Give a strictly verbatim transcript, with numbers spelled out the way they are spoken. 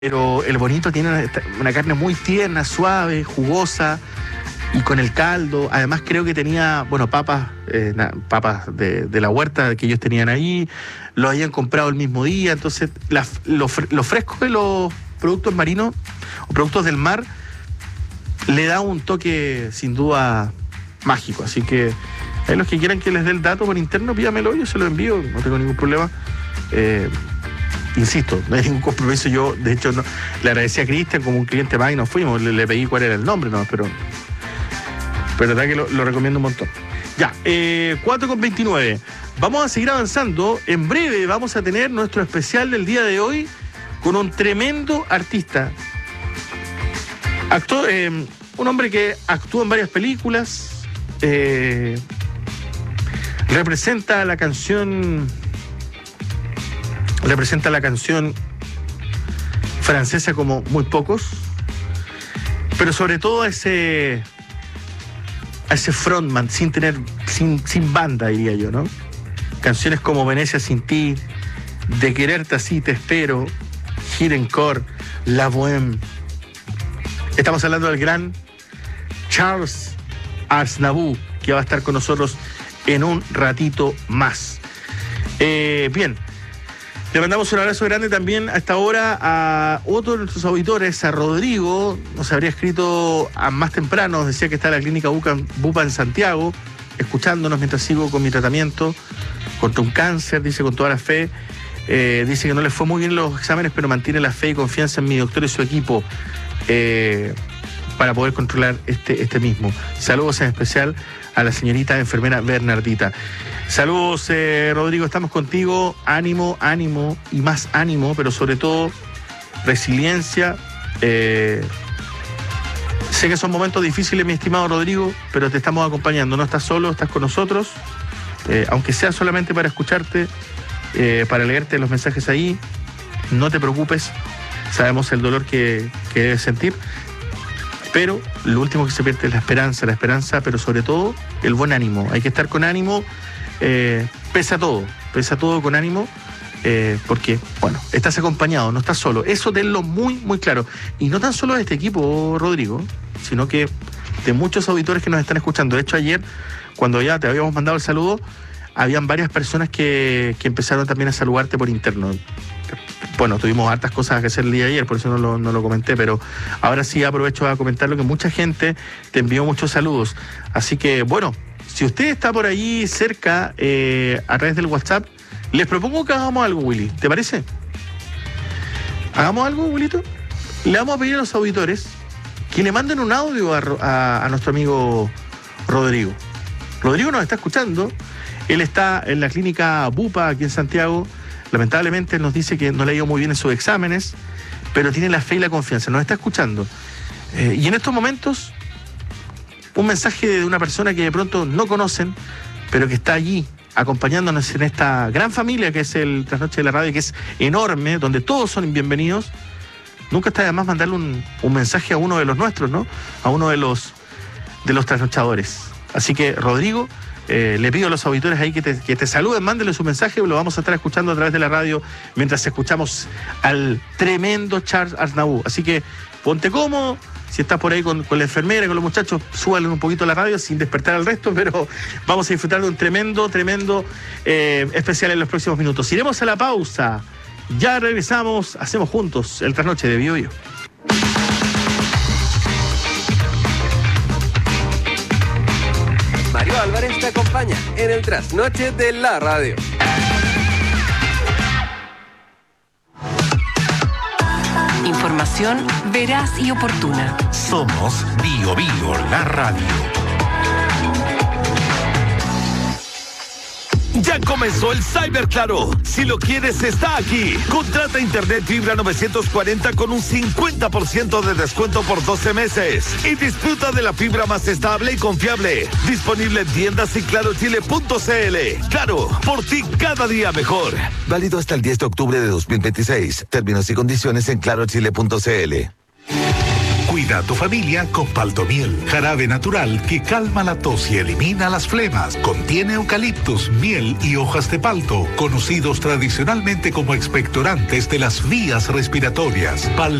pero el bonito tiene una carne muy tierna, suave, jugosa y con el caldo. Además creo que tenía, bueno, papas, eh, na, papas de, de la huerta que ellos tenían ahí, lo habían comprado el mismo día. Entonces la, lo, lo fresco de los productos marinos o productos del mar le da un toque sin duda mágico. Así que hay los que quieran que les dé el dato por interno, pídamelo, yo se lo envío, no tengo ningún problema. Eh, Insisto, no hay ningún compromiso. Yo, de hecho, no, le agradecí a Cristian como un cliente más y nos fuimos. Le, le pedí cuál era el nombre, no, pero. Pero la verdad que lo, lo recomiendo un montón. Ya, eh, cuatro con veintinueve. Vamos a seguir avanzando. En breve vamos a tener nuestro especial del día de hoy con un tremendo artista. Actor, eh, un hombre que actuó en varias películas. Eh, representa la canción. Representa la canción francesa como muy pocos, pero sobre todo a ese a ese frontman sin tener sin, sin banda, diría yo, ¿no? Canciones como Venecia sin ti, De quererte así te espero, Girencourt, La Bohème. Estamos hablando del gran Charles Aznavour, que va a estar con nosotros en un ratito más. Eh, bien. Le mandamos un abrazo grande también a esta hora a otro de nuestros auditores, a Rodrigo. Nos habría escrito a más temprano, nos decía que está en la clínica Bupa, Bupa en Santiago, escuchándonos mientras sigo con mi tratamiento contra un cáncer, dice con toda la fe. Eh, dice que no le fue muy bien los exámenes, pero mantiene la fe y confianza en mi doctor y su equipo eh, para poder controlar este, este mismo. Saludos en especial a la señorita enfermera Bernardita. Saludos, eh, Rodrigo, estamos contigo. Ánimo, ánimo y más ánimo, pero sobre todo resiliencia. Eh, sé que son momentos difíciles, mi estimado Rodrigo, pero te estamos acompañando. No estás solo, estás con nosotros. Eh, aunque sea solamente para escucharte, eh, para leerte los mensajes ahí, no te preocupes. Sabemos el dolor que, que debes sentir. Pero lo último que se pierde es la esperanza, la esperanza, pero sobre todo el buen ánimo. Hay que estar con ánimo. Eh, pesa todo, pesa todo con ánimo, eh, porque, bueno, estás acompañado, no estás solo. Eso tenlo muy, muy claro. Y no tan solo de este equipo, Rodrigo, sino que de muchos auditores que nos están escuchando. De hecho, ayer, cuando ya te habíamos mandado el saludo, habían varias personas que, que empezaron también a saludarte por interno. Bueno, tuvimos hartas cosas que hacer el día de ayer, por eso no lo, no lo comenté, pero ahora sí aprovecho a comentarlo, que mucha gente te envió muchos saludos. Así que, bueno, si usted está por ahí cerca, eh, a través del WhatsApp, les propongo que hagamos algo, Willy. ¿Te parece? ¿Hagamos algo, Willito? Le vamos a pedir a los auditores que le manden un audio a, a, a nuestro amigo Rodrigo. Rodrigo nos está escuchando. Él está en la clínica Bupa, aquí en Santiago. Lamentablemente nos dice que no le ha ido muy bien en sus exámenes, pero tiene la fe y la confianza. Nos está escuchando. Eh, y en estos momentos, un mensaje de una persona que de pronto no conocen, pero que está allí acompañándonos en esta gran familia que es el Trasnoche de la Radio, que es enorme, donde todos son bienvenidos. Nunca está de más mandarle un, un mensaje a uno de los nuestros, ¿no? A uno de los, de los trasnochadores. Así que, Rodrigo, eh, le pido a los auditores ahí que te, que te saluden, mándenle su mensaje, lo vamos a estar escuchando a través de la radio mientras escuchamos al tremendo Charles Aznavour. Así que, ponte cómodo. Si estás por ahí con, con la enfermera, con los muchachos, súbale un poquito la radio sin despertar al resto, pero vamos a disfrutar de un tremendo, tremendo eh, especial en los próximos minutos. Iremos a la pausa. Ya regresamos, hacemos juntos el Trasnoche de Bio Bio. Mario Álvarez te acompaña en el Trasnoche de la Radio. Información veraz y oportuna. Somos Bio Bio, la radio. Ya comenzó el Cyber Claro. Si lo quieres, está aquí. Contrata internet fibra novecientos cuarenta con un cincuenta por ciento de descuento por doce meses. Y disfruta de la fibra más estable y confiable. Disponible en tiendas y claro chile punto c l. Claro, por ti cada día mejor. Válido hasta el diez de octubre de dos mil veintiséis. Términos y condiciones en claro chile punto c l. Cuida a tu familia con Paltomiel, jarabe natural que calma la tos y elimina las flemas. Contiene eucaliptus, miel y hojas de palto, conocidos tradicionalmente como expectorantes de las vías respiratorias. Pal